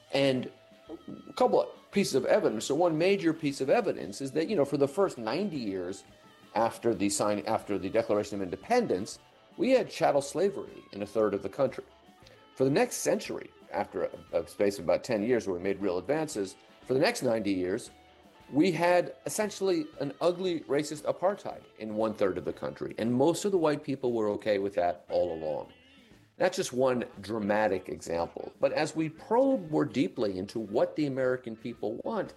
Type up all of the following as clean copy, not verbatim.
And a couple of pieces of evidence. So one major piece of evidence is that, for the first 90 years after the Declaration of Independence, we had chattel slavery in a third of the country. For the next century, after a space of about 10 years where we made real advances, for the next 90 years, we had essentially an ugly racist apartheid in one third of the country. And most of the white people were okay with that all along. That's just one dramatic example. But as we probe more deeply into what the American people want,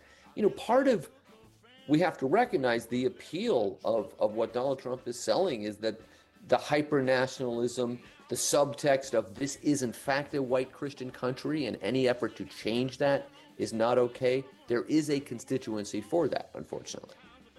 we have to recognize the appeal of what Donald Trump is selling is that the hyper-nationalism, the subtext of this is in fact a white Christian country and any effort to change that is not okay. There is a constituency for that, unfortunately.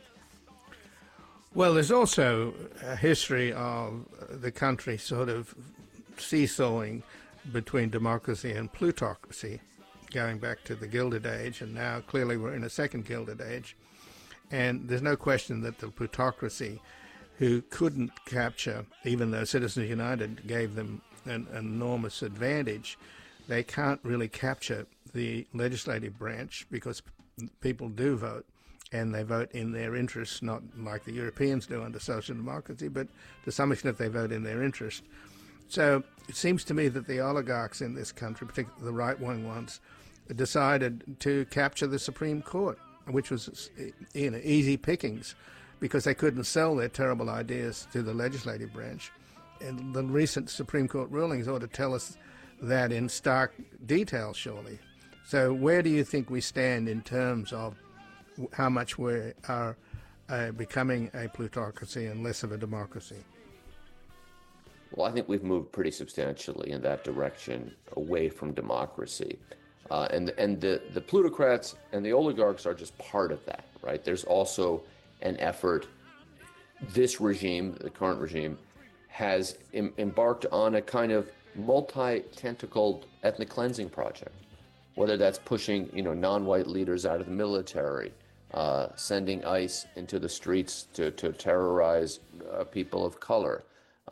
Well, there's also a history of the country sort of seesawing between democracy and plutocracy, going back to the Gilded Age, and now clearly we're in a second Gilded Age. And there's no question that the plutocracy, who couldn't capture, even though Citizens United gave them an enormous advantage, they can't really capture the legislative branch because people do vote, and they vote in their interests, not like the Europeans do under social democracy, but to some extent they vote in their interest. So it seems to me that the oligarchs in this country, particularly the right-wing ones, decided to capture the Supreme Court, which was easy pickings because they couldn't sell their terrible ideas to the legislative branch. And the recent Supreme Court rulings ought to tell us that in stark detail, surely. So where do you think we stand in terms of how much we are becoming a plutocracy and less of a democracy? Well, I think we've moved pretty substantially in that direction away from democracy. And the plutocrats and the oligarchs are just part of that, right? There's also an effort. This regime, the current regime, has embarked on a kind of multi-tentacled ethnic cleansing project, whether that's pushing, non-white leaders out of the military, sending ICE into the streets to terrorize people of color,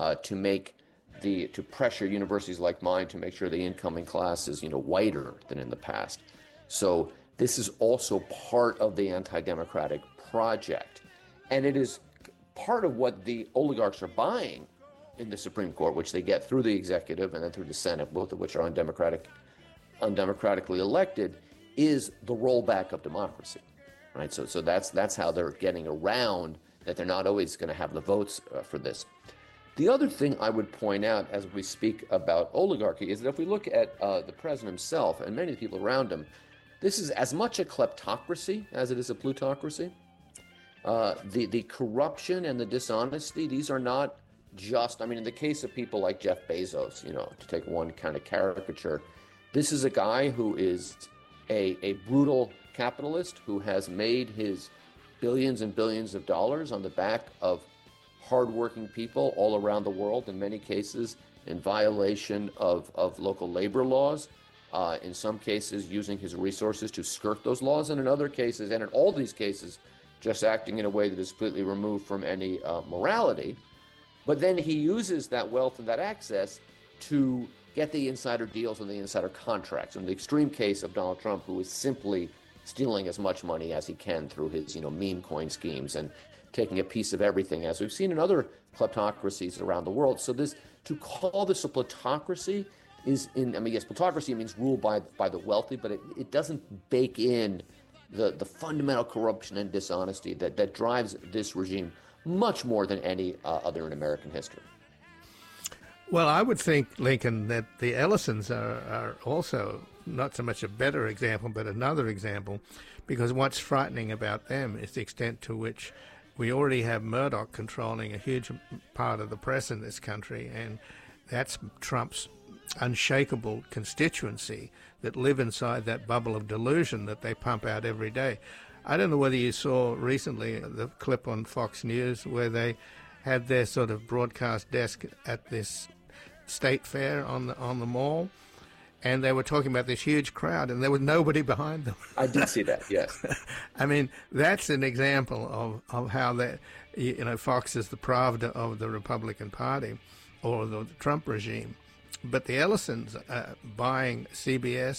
to pressure universities like mine to make sure the incoming class is, whiter than in the past. So this is also part of the anti-democratic project. And it is part of what the oligarchs are buying in the Supreme Court, which they get through the executive and then through the Senate, both of which are undemocratically elected, is the rollback of democracy, right? So that's how they're getting around that they're not always going to have the votes for this. The other thing I would point out as we speak about oligarchy is that if we look at the president himself and many of the people around him, this is as much a kleptocracy as it is a plutocracy. The corruption and the dishonesty, these are not just, in the case of people like Jeff Bezos, to take one kind of caricature, this is a guy who is a brutal capitalist who has made his billions and billions of dollars on the back of hardworking people all around the world, in many cases in violation of local labor laws, in some cases using his resources to skirt those laws, and in other cases, and in all these cases, just acting in a way that is completely removed from any morality. But then he uses that wealth and that access to get the insider deals and the insider contracts. In the extreme case of Donald Trump, who is simply stealing as much money as he can through his, meme coin schemes and taking a piece of everything, as we've seen in other kleptocracies around the world. So to call this a plutocracy yes, plutocracy means rule by the wealthy, but it doesn't bake in the fundamental corruption and dishonesty that drives this regime much more than any other in American history. Well, I would think, Lincoln, that the Ellisons are also not so much a better example, but another example, because what's frightening about them is the extent to which we already have Murdoch controlling a huge part of the press in this country, and that's Trump's unshakable constituency that live inside that bubble of delusion that they pump out every day. I don't know whether you saw recently the clip on Fox News where they had their sort of broadcast desk at this state fair on the mall, and they were talking about this huge crowd, and there was nobody behind them. I did see that, yes. That's an example of how that, Fox is the Pravda of the Republican Party or the Trump regime. But the Ellisons buying CBS